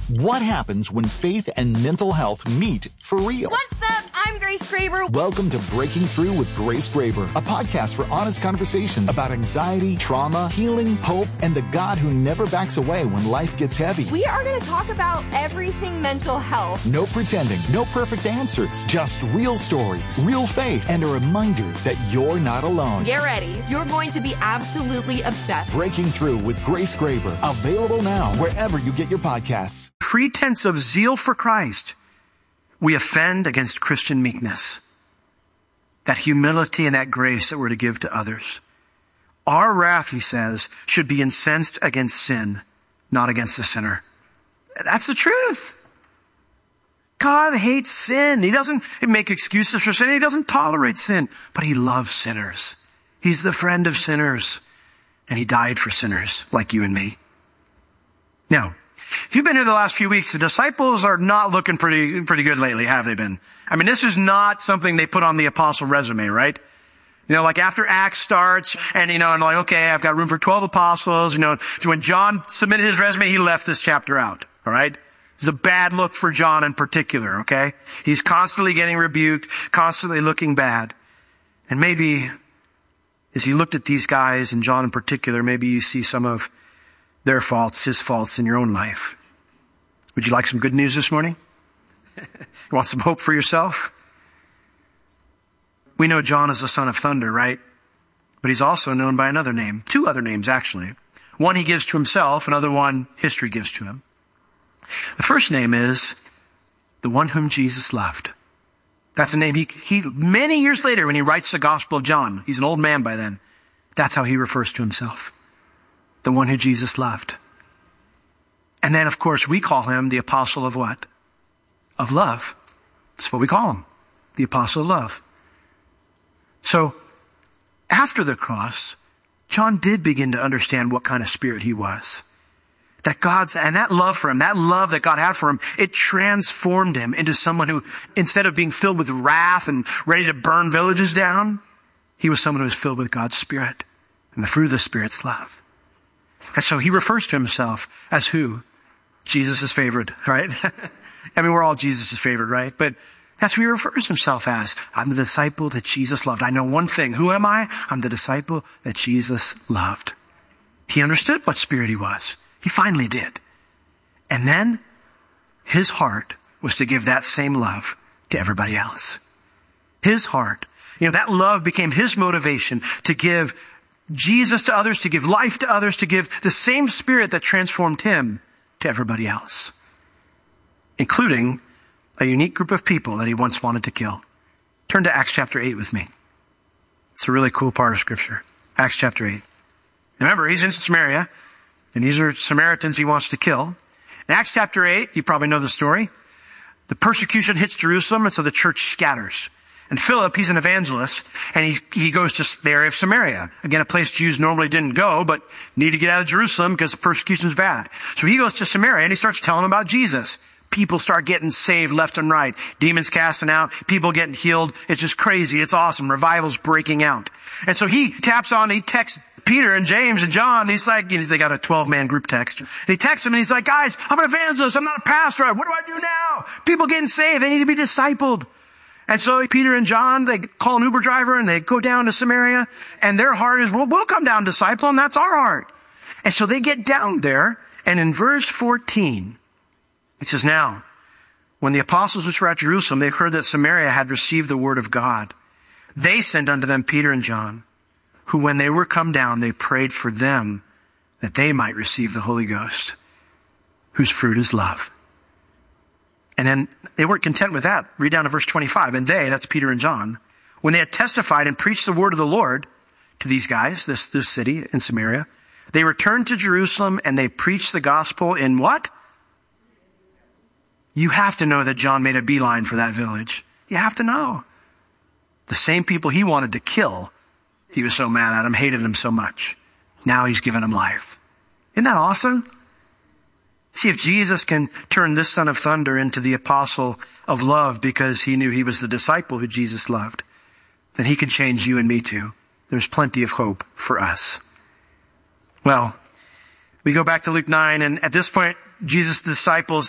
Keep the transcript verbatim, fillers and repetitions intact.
What happens when faith and mental health meet for real? What's up? I'm Grace Graber. Welcome to Breaking Through with Grace Graber, a podcast for honest conversations about anxiety, trauma, healing, hope, and the God who never backs away when life gets heavy. We are going to talk about everything mental health. No pretending, no perfect answers, just real stories, real faith, and a reminder that you're not alone. Get ready. You're going to be absolutely obsessed. Breaking Through with Grace Graber, available now wherever you get your podcasts. Pretense of zeal for Christ, we offend against Christian meekness. That humility and that grace that we're to give to others. Our wrath, he says, should be incensed against sin, not against the sinner. That's the truth. God hates sin. He doesn't make excuses for sin. He doesn't tolerate sin, but he loves sinners. He's the friend of sinners, and he died for sinners like you and me. Now, if you've been here the last few weeks, the disciples are not looking pretty pretty good lately, have they been? I mean, this is not something they put on the apostle resume, right? You know, like after Acts starts, and you know, and like, okay, I've got room for twelve apostles. You know, when John submitted his resume, he left this chapter out, all right? It's a bad look for John in particular, okay? He's constantly getting rebuked, constantly looking bad. And maybe, as you looked at these guys, and John in particular, maybe you see some of their faults, his faults in your own life. Would you like some good news this morning? You want some hope for yourself? We know John is the son of thunder, right? But he's also known by another name. Two other names, actually. One he gives to himself, another one history gives to him. The first name is the one whom Jesus loved. That's a name he, he, many years later when he writes the Gospel of John, he's an old man by then, that's how he refers to himself. The one who Jesus loved. And then, of course, we call him the apostle of what? Of love. That's what we call him. The apostle of love. So, after the cross, John did begin to understand what kind of spirit he was. That God's, and that love for him, that love that God had for him, it transformed him into someone who, instead of being filled with wrath and ready to burn villages down, he was someone who was filled with God's Spirit. And the fruit of the Spirit's love. And so he refers to himself as who? Jesus' favorite, right? I mean, we're all Jesus' favorite, right? But that's who he refers to himself as. I'm the disciple that Jesus loved. I know one thing. Who am I? I'm the disciple that Jesus loved. He understood what spirit he was. He finally did. And then his heart was to give that same love to everybody else. His heart. You know, that love became his motivation to give Jesus to others, to give life to others, to give the same spirit that transformed him to everybody else, including a unique group of people that he once wanted to kill. Turn to Acts chapter eight with me. It's a really cool part of Scripture. Acts chapter eight. Remember, he's in Samaria, and these are Samaritans he wants to kill. In Acts chapter eight, you probably know the story. The persecution hits Jerusalem, and so the church scatters. And Philip, he's an evangelist, and he, he goes to the area of Samaria. Again, a place Jews normally didn't go, but need to get out of Jerusalem because the persecution's bad. So he goes to Samaria, and he starts telling them about Jesus. People start getting saved left and right. Demons casting out, people getting healed. It's just crazy. It's awesome. Revival's breaking out. And so he taps on, he texts Peter and James and John. He's like, you know, they got a twelve-man group text. And he texts them, and he's like, guys, I'm an evangelist. I'm not a pastor. What do I do now? People getting saved. They need to be discipled. And so Peter and John, they call an Uber driver and they go down to Samaria, and their heart is, well, we'll come down and disciple, and that's our heart. And so they get down there, and in verse fourteen, it says, now, when the apostles which were at Jerusalem, they heard that Samaria had received the word of God, they sent unto them Peter and John, who when they were come down, they prayed for them that they might receive the Holy Ghost, whose fruit is love. And then they weren't content with that. Read down to verse twenty-five. And they, that's Peter and John, when they had testified and preached the word of the Lord to these guys, this, this city in Samaria, they returned to Jerusalem and they preached the gospel in what? You have to know that John made a beeline for that village. You have to know. The same people he wanted to kill, he was so mad at them, hated them so much. Now he's given them life. Isn't that awesome? See, if Jesus can turn this son of thunder into the apostle of love because he knew he was the disciple who Jesus loved, then he can change you and me too. There's plenty of hope for us. Well, we go back to Luke nine, and at this point, Jesus' disciples